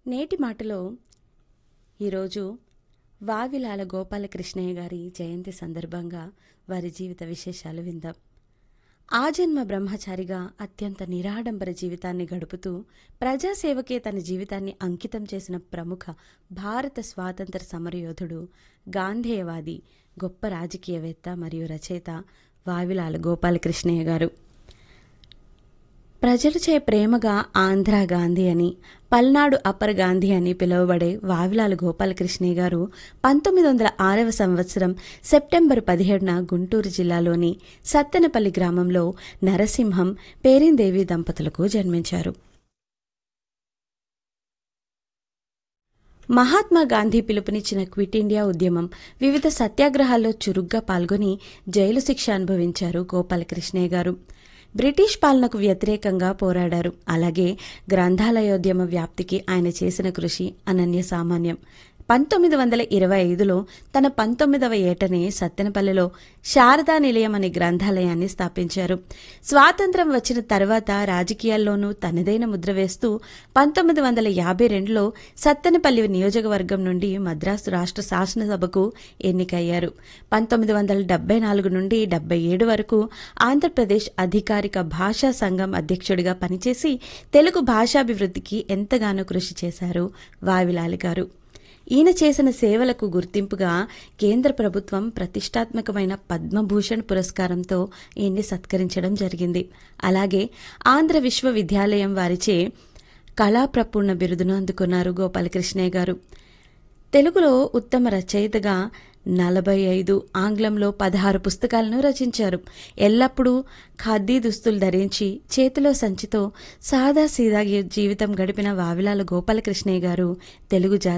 నేటి మాటలో ఈరోజు వావిలాల గోపాలకృష్ణయ్య గారి జయంతి సందర్భంగా వారి జీవిత విశేషాలు విందాం. ఆజన్మ బ్రహ్మచారిగా అత్యంత నిరాడంబర జీవితాన్ని గడుపుతూ ప్రజాసేవకే తన జీవితాన్ని అంకితం చేసిన ప్రముఖ భారత స్వాతంత్ర సమరయోధుడు, గాంధేయవాది, గొప్ప రాజకీయవేత్త మరియు రచయిత వావిలాల గోపాలకృష్ణయ్య గారు. ప్రజలచే ప్రేమగా ఆంధ్రా గాంధీ అని, పల్నాడు అప్పర్ గాంధీ అని పిలువబడే వావిలాల గోపాలకృష్ణయ్య గారు 1906వ సంవత్సరం సెప్టెంబర్ 17న గుంటూరు జిల్లాలోని సత్తెనపల్లి గ్రామంలో నరసింహం, పేరిందేవి దంపతులకు జన్మించారు. మహాత్మా గాంధీ పిలుపునిచ్చిన క్విట్ ఇండియా ఉద్యమం, వివిధ సత్యాగ్రహాల్లో చురుగ్గా పాల్గొని జైలు శిక్ష అనుభవించారు గోపాలకృష్ణయ్య గారు. బ్రిటిష్ పాలనకు వ్యతిరేకంగా పోరాడారు. అలాగే గ్రంథాలయోద్యమ వ్యాప్తికి ఆయన చేసిన కృషి అనన్య సామాన్యం. 1925లో తన 19వ ఏటనే సత్తెనపల్లిలో శారదా నిలయం అనే గ్రంథాలయాన్ని స్థాపించారు. స్వాతంత్ర్యం వచ్చిన తర్వాత రాజకీయాల్లోనూ తనదైన ముద్ర వేస్తూ 1952లో సత్తెనపల్లి నియోజకవర్గం నుండి మద్రాసు రాష్ట్ర శాసనసభకు ఎన్నికయ్యారు. 1974 నుండి 77 వరకు ఆంధ్రప్రదేశ్ అధికారిక భాషా సంఘం అధ్యక్షుడిగా పనిచేసి తెలుగు భాషాభివృద్ధికి ఎంతగానో కృషి చేశారు వావిలాల గారు. ఈయన చేసిన సేవలకు గుర్తింపుగా కేంద్ర ప్రభుత్వం ప్రతిష్టాత్మకమైన పద్మభూషణ్ పురస్కారంతో ఈయన్ని సత్కరించడం జరిగింది. అలాగే ఆంధ్ర విశ్వవిద్యాలయం వారిచే కళాప్రపూర్ణ బిరుదును అందుకున్నారు గోపాలకృష్ణయ్య గారు. తెలుగులో ఉత్తమ రచయితగా 45, ఆంగ్లంలో 16 పుస్తకాలను రచించారు. ఎల్లప్పుడూ ఖద్దీ దుస్తులు ధరించి చేతిలో సంచితో సాదాసీదా జీవితం గడిపిన వావిలాల గోపాలకృష్ణయ్య గారు తెలుగు